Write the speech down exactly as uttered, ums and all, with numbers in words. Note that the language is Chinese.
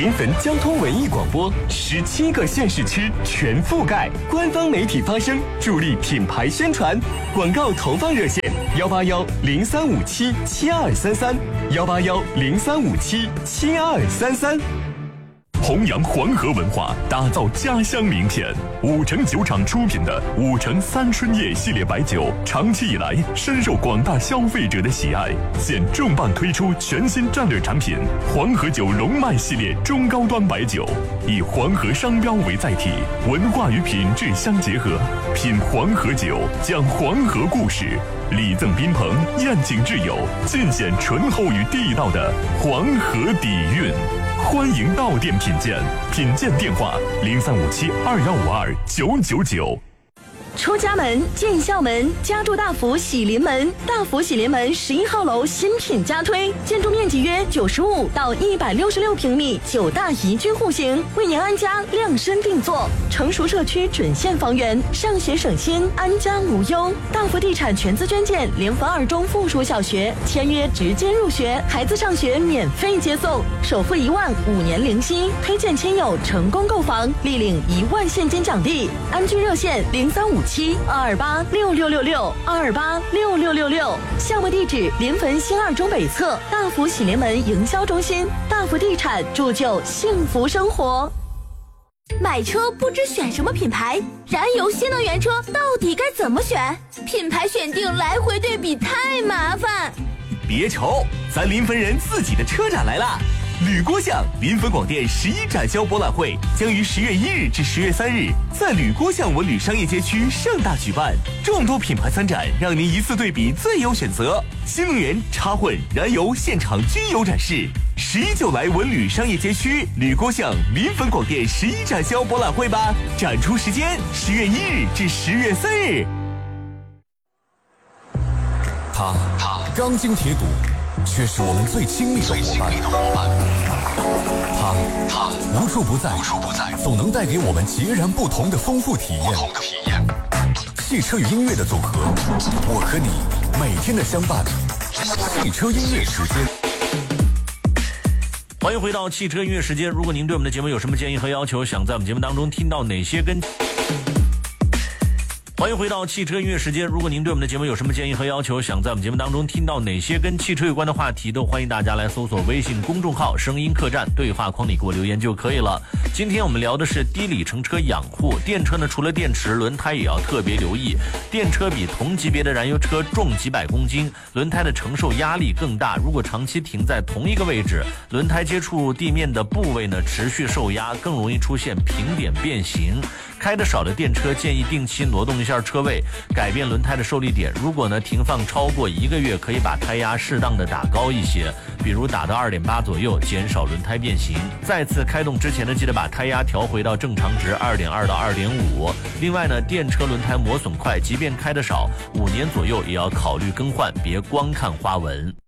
临汾交通文艺广播，十七个县市区全覆盖，官方媒体发声，助力品牌宣传。广告投放热线：幺八幺零三五七七二三三，幺八幺零三五七七二三三。弘扬黄河文化，打造家乡名片。五城酒厂出品的五城三春夜系列白酒，长期以来深受广大消费者的喜爱。现重磅推出全新战略产品黄河酒龙脉系列中高端白酒，以黄河商标为载体，文化与品质相结合，品黄河酒，讲黄河故事，礼赠宾朋，宴请挚友，尽显醇厚与地道的黄河底蕴。欢迎到店品鉴，品鉴电话零三五七二幺五二九九九。 出家门，进校门，家住大福喜临门。大福喜临门十一号楼新品加推，建筑面积约九十五到一百六十六平米，九大宜居户型，为您安家量身定做。成熟社区准现房源，上学省心，安家无忧。大福地产全资捐建联汾二中附属小学，签约直接入学，孩子上学免费接送，首付一万，五年零息。推荐亲友成功购房，立领一万现金奖励。安居热线零三五七二二八六六六六二二八六六六六，项目地址临汾新二中北侧大福喜临门营销中心。大福地产铸就幸福生活。 买车不知选什么品牌，燃油新能源车到底该怎么选？品牌选定来回对比太麻烦。 别愁，咱临汾人自己的车展来了。吕郭巷临汾广电十一展销博览会将于十月一日至十月三日在吕郭巷文旅商业街区盛大举办，众多品牌参展，让您一次对比最有选择。新能源、插混、燃油现场均有展示。十一就来文旅商业街区吕郭巷临汾广电十一展销博览会吧！展出时间十月一日至十月三日。 他他钢筋铁骨，却是我们最亲密的伙伴。他他无处不在，无处不在，总能带给我们截然不同的丰富体验。汽车与音乐的组合，我和你每天的相伴。汽车音乐时间。 欢迎回到汽车音乐时间。如果您对我们的节目有什么建议和要求，想在我们节目当中听到哪些跟欢迎回到汽车音乐时间。如果您对我们的节目有什么建议和要求，想在我们节目当中听到哪些跟汽车有关的话题，都欢迎大家来搜索微信公众号声音客栈，对话框里给我留言就可以了。今天我们聊的是低里程车养护。电车呢，除了电池，轮胎也要特别留意。电车比同级别的燃油车重几百公斤，轮胎的承受压力更大。如果长期停在同一个位置，轮胎接触地面的部位呢持续受压，更容易出现平点变形。开得少的电车建议定期挪动一下车位，改变轮胎的受力点。如果呢停放超过一个月，可以把胎压适当的打高一些，比如打到 二点八 左右，减少轮胎变形。再次开动之前呢，记得把胎压调回到正常值 二点二 到 二点五。另外呢，电车轮胎磨损快，即便开得少，五年左右也要考虑更换，别光看花纹。